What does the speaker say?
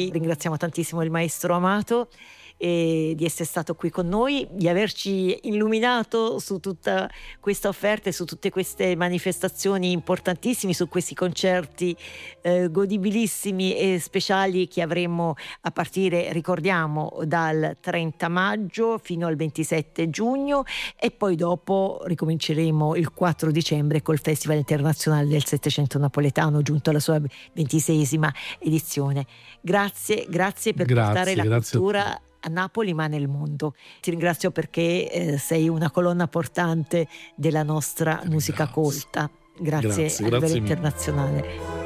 noi ringraziamo tantissimo il maestro Amato e di essere stato qui con noi, di averci illuminato su tutta questa offerta e su tutte queste manifestazioni importantissime, su questi concerti godibilissimi e speciali che avremo a partire, ricordiamo, dal 30 maggio fino al 27 giugno e poi dopo ricominceremo il 4 dicembre col Festival Internazionale del Settecento Napoletano, giunto alla sua 26esima edizione. Grazie per portare la cultura a Napoli ma nel mondo. Ti ringrazio perché sei una colonna portante della nostra musica colta. Grazie a livello internazionale.